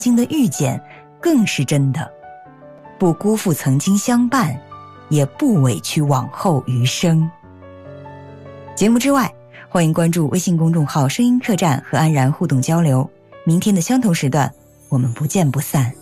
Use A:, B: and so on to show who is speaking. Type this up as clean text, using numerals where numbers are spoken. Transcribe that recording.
A: 经的遇见更是真的，不辜负曾经相伴，也不委屈往后余生。节目之外，欢迎关注微信公众号声音客栈和安然互动交流。明天的相同时段，我们不见不散。